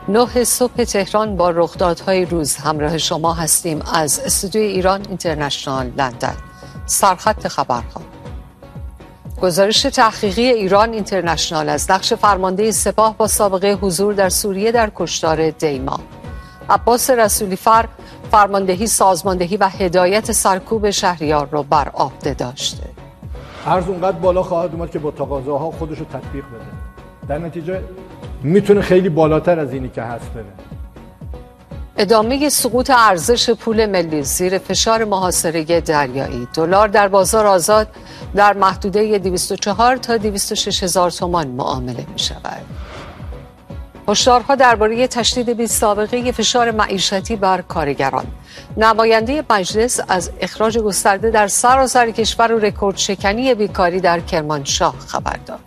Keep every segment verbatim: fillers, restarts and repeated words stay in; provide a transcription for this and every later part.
نه صبح تهران با رخدادهای روز همراه شما هستیم از استودیوی ایران اینترنشنال لندن. سرخط خبرها. گزارش تحقیقی ایران اینترنشنال از نقش فرمانده سپاه با سابقه حضور در سوریه در کشتار دیما. عباس رسولیفر فرماندهی، سازماندهی و هدایت سرکوب شهریار را بر عهده داشته. ارز اونقدر بالا خواهد اومد که با تقاضاها خودش رو تطبیق بده. در نتیجه میتونه خیلی بالاتر از اینی که هست بره. ادامه سقوط ارزش پول ملی زیر فشار محاصره دریایی. دلار در بازار آزاد در محدوده دویست و چهار تا دویست و شش هزار تومان معامله می شود. هشدارها درباره تشدید بی سابقه فشار معیشتی بر کارگران. نماینده مجلس از اخراج گسترده در سراسر کشور و رکورد شکنی بیکاری در کرمانشاه خبر داد.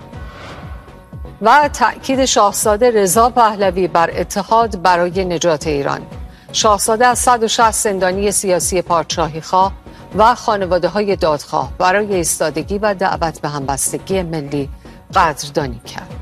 و تأکید شاهزاده رضا پهلوی بر اتحاد برای نجات ایران. شاهزاده از صد و شصت زندانی سیاسی پادشاهی‌خواه و خانواده‌های دادخواه برای ایستادگی و دعوت به همبستگی ملی قدردانی کرد.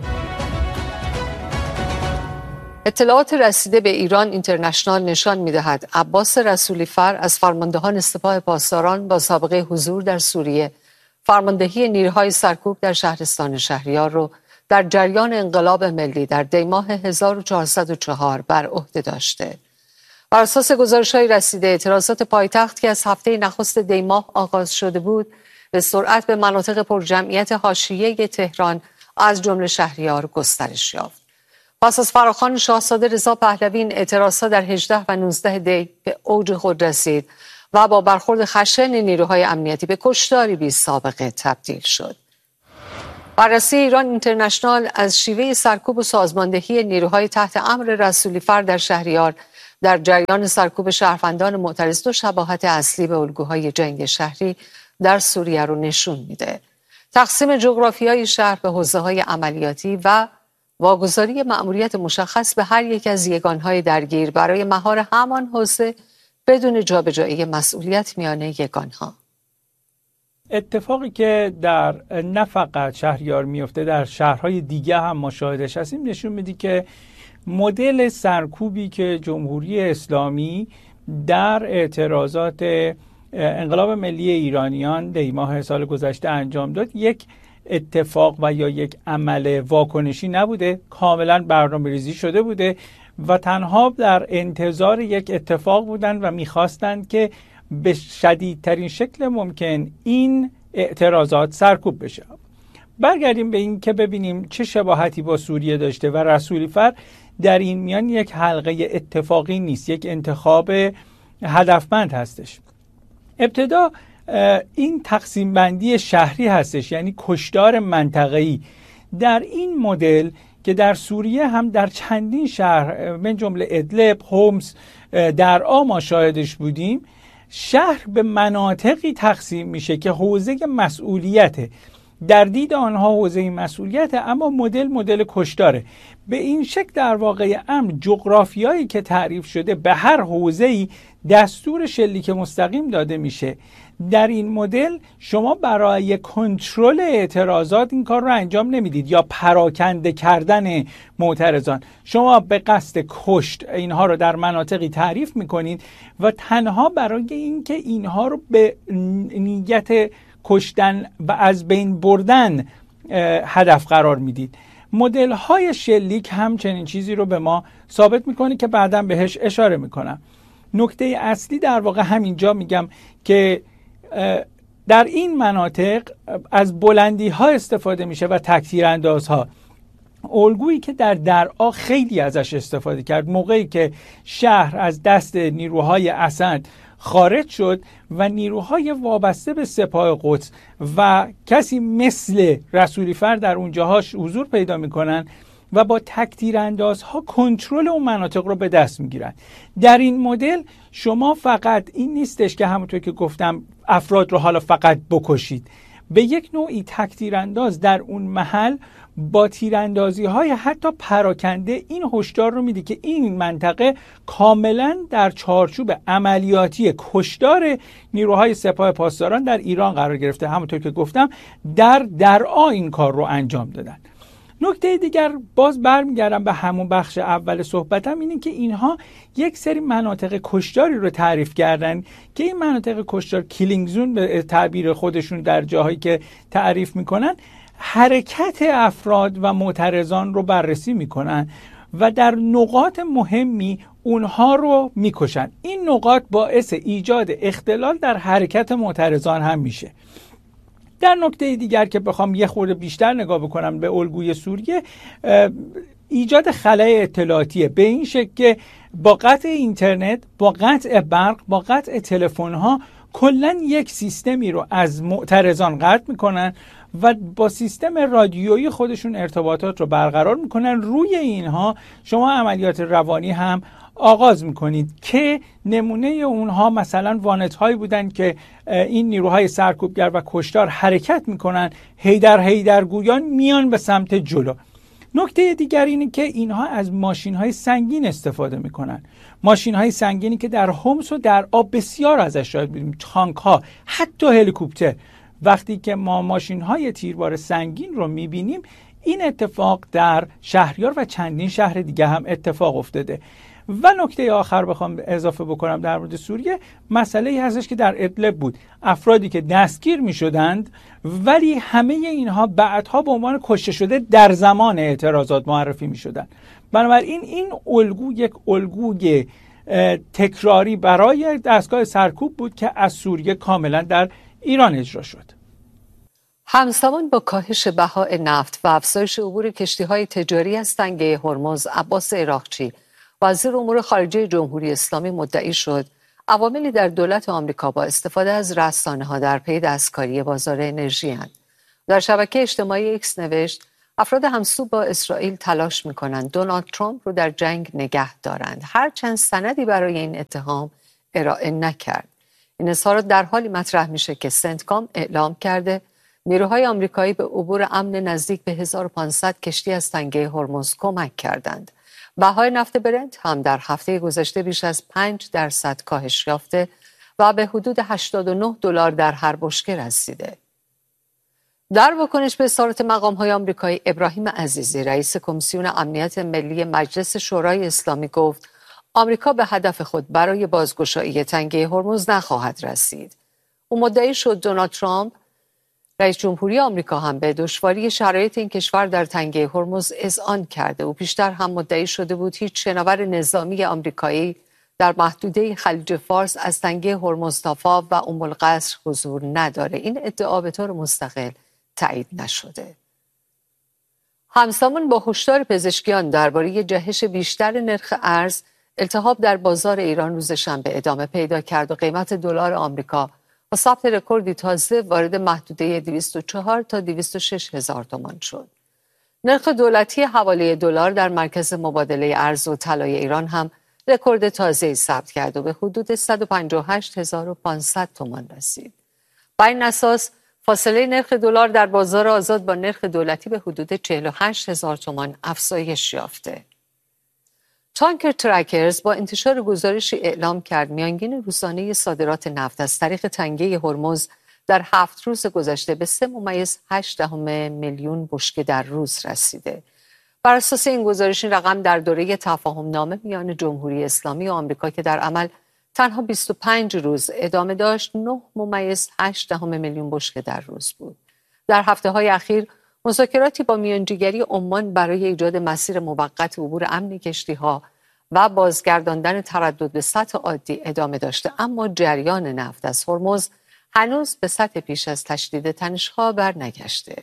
اطلاعات رسیده به ایران اینترنشنال نشان می‌دهد عباس رسولیفر از فرماندهان سپاه پاسداران با سابقه حضور در سوریه فرماندهی نیروهای سرکوب در شهرستان شهریار را در جریان انقلاب ملی در دیماه هزار و چهارصد و چهار بر عهده داشته. بر اساس گزارش‌های رسیده، اعتراضات پایتخت که از هفته نخست دیماه آغاز شده بود به سرعت به مناطق پرجمعیت حاشیه تهران از جمله شهریار گسترش یافت. پس از فراخوان شاهزاده رضا پهلوی، این اعتراضات در هجده و نوزده دی به اوج خود رسید و با برخورد خشن نیروهای امنیتی به کشتاری بی سابقه تبدیل شد. بررسی ایران اینترنشنال از شیوه سرکوب و سازماندهی نیروهای تحت امر رسولیفر در شهریار در جریان سرکوب شهروندان معترض دو شباهت اصلی به الگوهای جنگ شهری در سوریه رو نشون میده. تقسیم جغرافیایی شهر به حوزه‌های عملیاتی و واگذاری مأموریت مشخص به هر یک از یگانهای درگیر برای مهار همان حوزه بدون جابجایی مسئولیت میان یگانها. اتفاقی که در نه فقط شهریار میفته، در شهرهای دیگه هم ما شاهدش هستیم، نشون میده که مدل سرکوبی که جمهوری اسلامی در اعتراضات انقلاب ملی ایرانیان دیماه سال گذشته انجام داد یک اتفاق و یا یک عمل واکنشی نبوده، کاملا برنامه‌ریزی شده بوده و تنها در انتظار یک اتفاق بودند و میخواستند که به شدیدترین شکل ممکن این اعتراضات سرکوب بشه. برگردیم به این که ببینیم چه شباهتی با سوریه داشته و رسولیفر در این میان یک حلقه اتفاقی نیست، یک انتخاب هدفمند هستش. ابتدا این تقسیم بندی شهری هستش، یعنی کشتار منطقه‌ای. در این مدل که در سوریه هم در چندین شهر من جمله ادلب، حمص، درعا ما شاهدش بودیم، شهر به مناطقی تقسیم میشه که حوزه مسئولیته، در دید آنها حوزه مسئولیته، اما مدل مدل کشتاره. به این شکل در واقع امر جغرافیایی که تعریف شده به هر حوزه‌ای دستور شلیک مستقیم داده میشه. در این مدل شما برای کنترل اعتراضات این کار رو انجام نمیدید یا پراکنده کردن معترضان، شما به قصد کشت اینها رو در مناطقی تعریف میکنید و تنها برای اینکه اینها رو به نیت کشتن و از بین بردن هدف قرار میدید. مدل های شلیک هم چنین چیزی رو به ما ثابت میکنه که بعداً بهش اشاره میکنم. نکته اصلی در واقع همینجا میگم که در این مناطق از بلندی ها استفاده میشه و تکتیر اندازها، الگویی که در درعا خیلی ازش استفاده کرد موقعی که شهر از دست نیروهای اسد خارج شد و نیروهای وابسته به سپاه قدس و کسی مثل رسولیفر در اونجاهاش حضور پیدا میکنن و با تکتیر اندازها کنترل اون مناطق رو به دست میگیرن. در این مدل شما فقط این نیستش که همونطور که گفتم افراد رو حالا فقط بکشید، به یک نوعی تکتیر انداز در اون محل با تیراندازی های حتی پراکنده این هشدار رو میده که این منطقه کاملا در چارچوب عملیاتی کشتار نیروهای سپاه پاسداران در ایران قرار گرفته. همونطور که گفتم در درعا این کار رو انجام دادن. نکته دیگر باز برمیگردم به همون بخش اول صحبتم، اینه که اینها یک سری مناطق کشتاری رو تعریف کردن که این مناطق کشتار، کیلینگ زون به تعبیر خودشون در جاهایی که تعریف میکنن، حرکت افراد و معترضان رو بررسی میکنن و در نقاط مهمی اونها رو میکشن. این نقاط باعث ایجاد اختلال در حرکت معترضان هم میشه. در نکته دیگر که بخوام یه خورده بیشتر نگاه بکنم به الگوی سوریه، ایجاد خلای اطلاعاتیه، به این شکل که با قطع اینترنت، با قطع برق، با قطع تلفن‌ها کلاً یک سیستمی رو از معترضان قطع میکنن و با سیستم رادیویی خودشون ارتباطات رو برقرار میکنن. روی اینها شما عملیات روانی هم آغاز میکنید که نمونه اونها مثلا وانت هایی بودن که این نیروهای سرکوبگر و کشتار حرکت میکنن، هیدر هیدر گویان میان به سمت جلو. نکته دیگر اینه که اینها از ماشین های سنگین استفاده میکنن، ماشین های سنگینی که در حمص و در آب بسیار ازش شاید بودیم، تانک ها، حتی هلیکوپتر. وقتی که ما ماشین های تیربار سنگین رو میبینیم، این اتفاق در شهریار و چندین شهر دیگه هم اتفاق افتاده. و نکته آخر بخوام اضافه بکنم در مورد سوریه، مسئله ای هستش که در ادلب بود، افرادی که دستگیر می شدند ولی همه اینها بعدها به عنوان کشته شده در زمان اعتراضات معرفی می شدند. بنابراین این الگو یک الگوی تکراری برای دستگاه سرکوب بود که از سوریه کاملا در ایران اجرا شد. همزمان با کاهش بهای نفت و افزایش عبور کشتی‌های تجاری از تنگه هرمز، عباس عراقچی وزیر امور خارجه جمهوری اسلامی مدعی شد عواملی در دولت آمریکا با استفاده از رسانه‌ها در پی دستکاری بازار انرژی اند. در شبکه اجتماعی ایکس نوشت افراد همسو با اسرائیل تلاش می‌کنند دونالد ترامپ رو در جنگ نگه دارند، هرچند سندی برای این اتهام ارائه نکرد. این اظهار در حالی مطرح میشه که سنتکام اعلام کرده نیروهای آمریکایی به عبور امن نزدیک به هزار و پانصد کشتی از تنگه هرمز کمک کردند. بهای نفت برنت هم در هفته گذشته بیش از پنج درصد کاهش یافته و به حدود هشتاد و نه دلار در هر بشکه رسیده. در واکنش به اظهارات مقام‌های آمریکایی، ابراهیم عزیزی رئیس کمیسیون امنیت ملی مجلس شورای اسلامی گفت آمریکا به هدف خود برای بازگشایی تنگه هرمز نخواهد رسید. او مدعی شد دونالد ترامپ رئیس جمهوری آمریکا هم به دشواری شرایط این کشور در تنگه هرمز اذعان کرده. او پیشتر هم مدعی شده بود هیچ شناور نظامی آمریکایی در محدوده خلیج فارس از تنگه هرمز تا فاو و ام القصر حضور نداره. این ادعا به طور مستقل تایید نشده. همزمان با هشدار پزشکیان درباره جهش بیشتر نرخ ارز، التهاب در بازار ایران روز شنبه ادامه پیدا کرد و قیمت دلار آمریکا با ثبت رکوردی تازه وارد محدوده دویست و چهار تا دویست و شش هزار تومان شد. نرخ دولتی حواله دلار در مرکز مبادله ارز و طلای ایران هم رکورد تازه‌ای ثبت کرد و به حدود صد و پنجاه و هشت هزار و پانصد تومان رسید. بر این اساس فاصله نرخ دلار در بازار آزاد با نرخ دولتی به حدود چهل و هشت هزار تومان افزایش یافته. تانکر ترکرز با انتشار گزارشی اعلام کرد میانگین روزانه صادرات نفت از طریق تنگه هرمز در هفت روز گذشته به سه ممیز هشت دهم میلیون بشکه در روز رسیده. بر اساس این گزارش این رقم در دوره تفاهم نامه میان جمهوری اسلامی و آمریکا که در عمل تنها بیست و پنج روز ادامه داشت نه ممیز هشت دهم میلیون بشکه در روز بود. در هفته های اخیر مذاکراتی با میانجیگری عمان برای ایجاد مسیر موقت عبور امن کشتی‌ها و بازگرداندن تردد به سطح عادی ادامه داشته، اما جریان نفت از هرمز هنوز به سطح پیش از تشدید تنش‌ها برنگشته.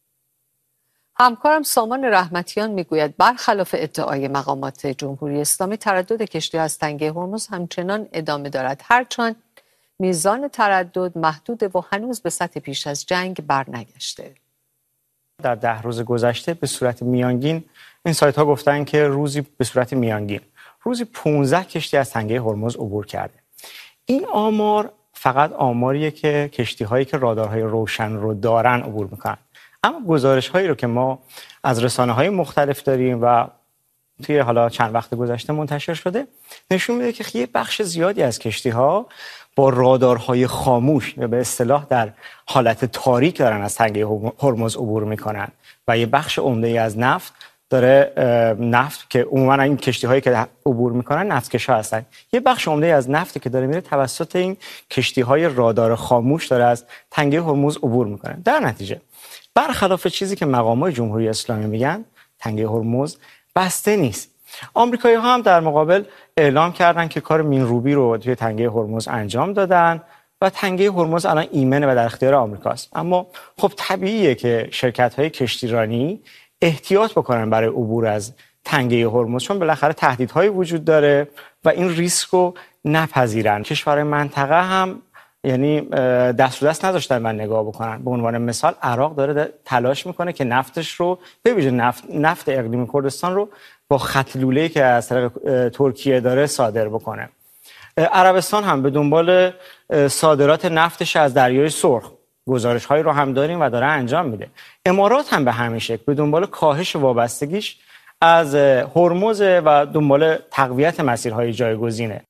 همکارم سامان رحمتیان میگوید برخلاف ادعای مقامات جمهوری اسلامی تردد کشتی از تنگه هرمز همچنان ادامه دارد، هرچند میزان تردد محدود و هنوز به سطح پیش از جنگ برنگشته. در ده روز گذشته به صورت میانگین این سایت ها گفتن که روزی به صورت میانگین روزی پانزده کشتی از تنگه هرمز عبور کرده. این آمار فقط آماریه که کشتی هایی که رادارهای روشن رو دارن عبور میکنن، اما گزارش هایی رو که ما از رسانه های مختلف داریم و توی حالا چند وقت گذشته منتشر شده نشون میده که یه بخش زیادی از کشتی‌ها با رادارهای خاموش یا به اصطلاح در حالت تاریک دارن از تنگه هرمز عبور میکنن و یه بخش عمده‌ای از نفت داره نفت که عموما این کشتی‌هایی که عبور میکنن نفتکشا هستن، یه بخش عمده‌ای از نفتی که داره میره توسط این کشتی‌های رادار خاموش داره از تنگه هرمز عبور میکنه. در نتیجه برخلاف چیزی که مقامات جمهوری اسلامی میگن تنگه هرمز بسته نیست. آمریکایی‌ها هم در مقابل اعلام کردن که کار مین‌روبی رو توی تنگه هرمز انجام دادن و تنگه هرمز الان ایمنه و در اختیار آمریکاست. اما خب طبیعیه که شرکت‌های کشتیرانی احتیاط بکنن برای عبور از تنگه هرمز، چون بالاخره تهدیدهایی وجود داره و این ریسک رو نپذیرن. کشورهای منطقه هم یعنی دست و دست نذاشتن من نگاه بکنن. به عنوان مثال عراق داره تلاش میکنه که نفتش رو به ویژه نفت نفت اقلیم کردستان رو با خط لوله‌ای که از طریق ترکیه داره صادر بکنه. عربستان هم به دنبال صادرات نفتش از دریای سرخ گزارش‌هایی رو هم داریم و داره انجام میده. امارات هم به همین شکل به دنبال کاهش وابستگیش از هرمز و دنبال تقویت مسیرهای جایگزینه.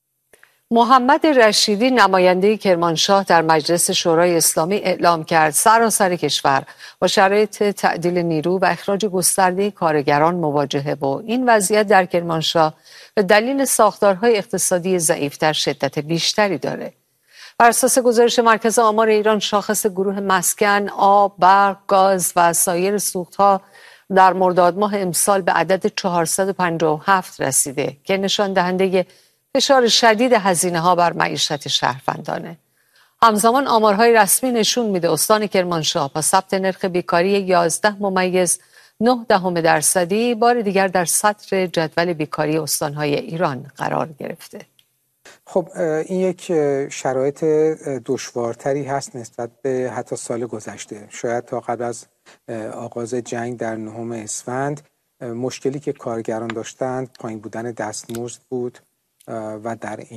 محمد رشیدی نماینده کرمانشاه در مجلس شورای اسلامی اعلام کرد سراسر کشور با شرایط تعدیل نیرو و اخراج گسترده کارگران مواجهه با این وضعیت در کرمانشاه به دلیل ساختارهای اقتصادی ضعیفتر شدت بیشتری داره. بر اساس گزارش مرکز آمار ایران شاخص گروه مسکن، آب، برق، گاز و سایر سوختها در مرداد ماه امسال به عدد چهارصد و پنجاه و هفت رسیده که نشان دهنده فشار شدید هزینه‌ها بر معیشت شهروندانه. همزمان آمارهای رسمی نشون میده استان کرمانشاه با ثبت نرخ بیکاری یازده ممیز نه دهم درصدی بار دیگر در سطر جدول بیکاری استانهای ایران قرار گرفته. خب این یک شرایط دشوارتری هست نسبت به حتی سال گذشته. شاید تا قبل از آغاز جنگ در نهم اسفند مشکلی که کارگران داشتند پایین بودن دستمزد بود و در این